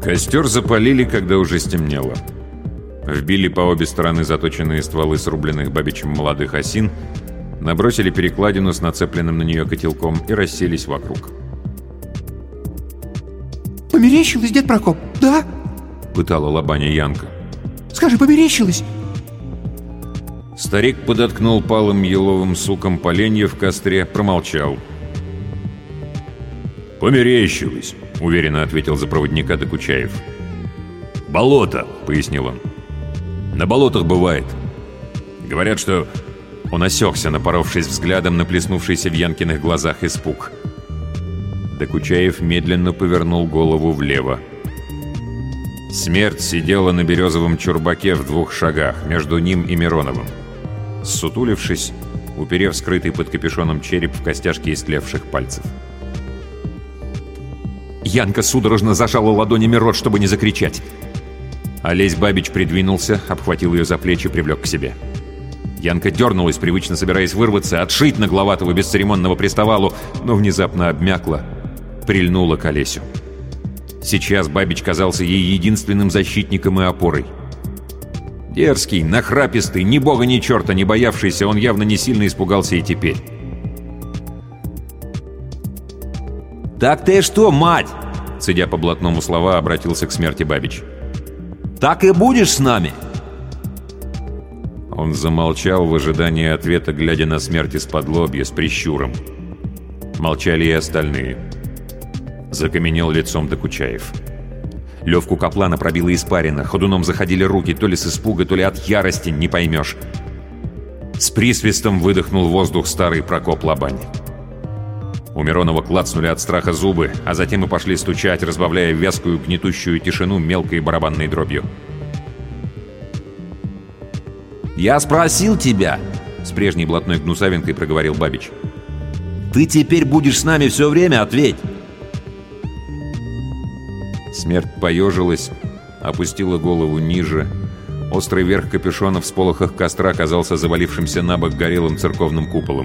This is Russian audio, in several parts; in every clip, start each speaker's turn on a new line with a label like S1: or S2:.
S1: Костер запалили, когда уже стемнело. Вбили по обе стороны заточенные стволы срубленных Бабичем молодых осин, набросили перекладину с нацепленным на нее котелком и расселись вокруг.
S2: «Померещилось, дед Прокоп, да?»
S1: — пытала лобаня Янка.
S2: «Скажи, померещилось?»
S1: Старик подоткнул палым еловым суком поленья в костре, промолчал. «Померещилось», — уверенно ответил за проводника Докучаев. «Болото», — пояснил он. «На болотах бывает. Говорят, что...» Он осекся, напоровшись взглядом на плеснувшийся в Янкиных глазах испуг. Докучаев медленно повернул голову влево. Смерть сидела на березовом чурбаке в 2 шагах, между ним и Мироновым. Ссутулившись, уперев скрытый под капюшоном череп в костяшки истлевших пальцев.
S2: Янка судорожно зажала ладонями рот, чтобы не закричать.
S1: Олесь Бабич придвинулся, обхватил ее за плечи, привлек к себе.
S2: Янка дернулась, привычно собираясь вырваться, отшить нагловатого бесцеремонного приставалу, но внезапно обмякла, прильнула к Олесю. Сейчас Бабич казался ей единственным защитником и опорой. Дерзкий, нахрапистый, ни бога ни черта не боявшийся, он явно не сильно испугался и теперь.
S3: «Так ты что, мать?»
S1: — цедя по блатному слова, обратился к смерти Бабич.
S3: «Так и будешь с нами?»
S1: Он замолчал в ожидании ответа, глядя на смерть из-подлобья с прищуром. Молчали и остальные. Закаменел лицом Докучаев.
S2: Левку Каплана пробила испарина, ходуном заходили руки, то ли с испуга, то ли от ярости, не поймешь.
S1: С присвистом выдохнул воздух старый Прокоп Лобань.
S2: У Миронова клацнули от страха зубы, а затем и пошли стучать, разбавляя вязкую гнетущую тишину мелкой барабанной дробью.
S3: «Я спросил тебя»,
S2: — с прежней блатной гнусавинкой проговорил Бабич.
S3: «Ты теперь будешь с нами все время? Ответь!»
S1: Смерть поежилась, опустила голову ниже. Острый верх капюшона в сполохах костра оказался завалившимся на бок горелым церковным куполом.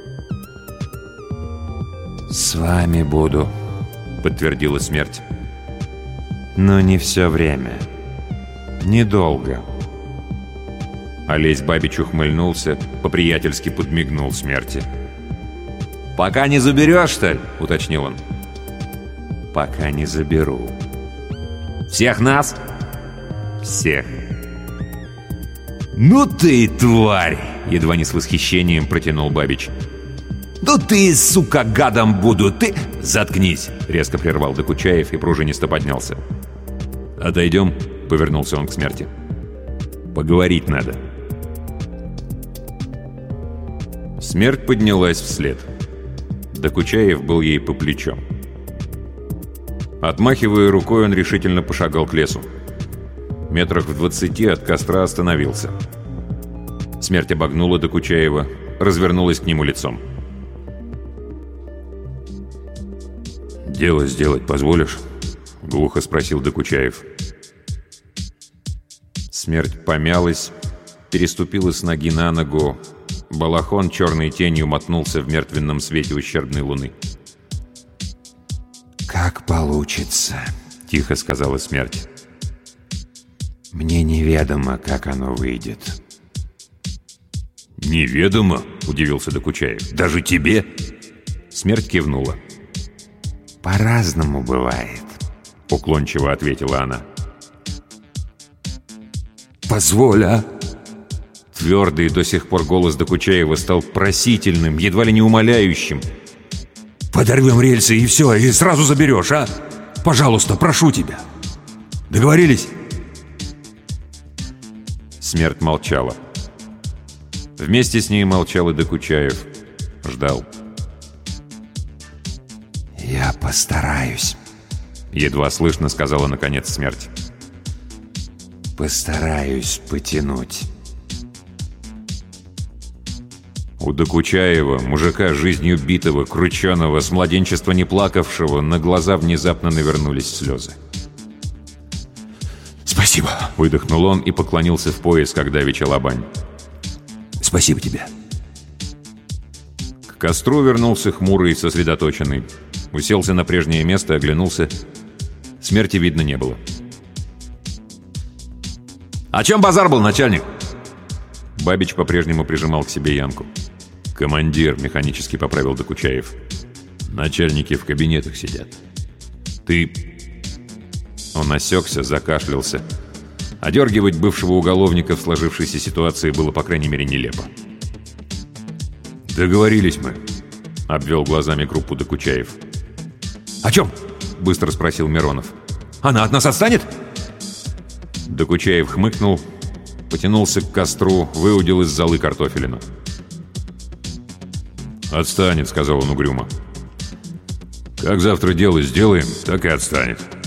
S4: «С вами буду», — подтвердила смерть. «Но не все время. Недолго».
S1: Олесь Бабич ухмыльнулся, по-приятельски подмигнул смерти.
S3: «Пока не заберешь, что ли?» — уточнил он.
S4: «Пока не заберу».
S3: «Всех нас?»
S4: «Всех».
S3: «Ну ты тварь!» —
S2: едва не с восхищением протянул Бабич.
S3: «Ну ты, сука, гадом буду, ты...»
S2: «Заткнись!» — резко прервал Докучаев и пружинисто поднялся.
S1: «Отойдем?» — повернулся он к смерти. «Поговорить надо». Смерть поднялась вслед. Докучаев был ей по плечо. Отмахивая рукой, он решительно пошагал к лесу. Метрах в 20 от костра остановился. Смерть обогнула Докучаева, развернулась к нему лицом. «Дело сделать позволишь?» — глухо спросил Докучаев. Смерть помялась, переступила с ноги на ногу. Балахон черной тенью мотнулся в мертвенном свете ущербной луны.
S4: «Как получится», — тихо сказала смерть. «Мне неведомо, как оно выйдет».
S1: «Неведомо?» — удивился Докучаев. «Даже тебе?»
S4: Смерть кивнула. «По-разному бывает», — уклончиво ответила она.
S3: «Позволь, а?»
S2: Твердый до сих пор голос Докучаева стал просительным, едва ли не умоляющим.
S3: «Подорвем рельсы и все, и сразу заберешь, а? Пожалуйста, прошу тебя. Договорились?»
S1: Смерть молчала. Вместе с ней молчал и Докучаев. Ждал.
S4: «Я постараюсь»,
S1: — едва слышно сказала наконец смерть.
S4: «Постараюсь потянуть».
S1: У Докучаева, мужика жизнью битого, крученого, с младенчества не плакавшего, на глаза внезапно навернулись слезы.
S3: «Спасибо»,
S1: — выдохнул он и поклонился в пояс, как давеча Лобань.
S3: «Спасибо тебе».
S1: К костру вернулся хмурый и сосредоточенный. Уселся на прежнее место, оглянулся.
S2: Смерти видно не было.
S1: «О чем базар был, начальник?»
S2: Бабич по-прежнему прижимал к себе Янку.
S1: «Командир», — механически поправил Докучаев. «Начальники в кабинетах сидят. Ты...»
S2: Он осекся, закашлялся. Одергивать бывшего уголовника в сложившейся ситуации было, по крайней мере, нелепо.
S1: «Договорились мы»,
S2: — обвел глазами группу Докучаев.
S1: «О чем?»
S2: — быстро спросил Миронов.
S1: «Она от нас отстанет?»
S2: Докучаев хмыкнул, потянулся к костру, выудил из золы картофелину.
S1: «Отстанет», — сказал он угрюмо. «Как завтра дело сделаем, так и отстанет».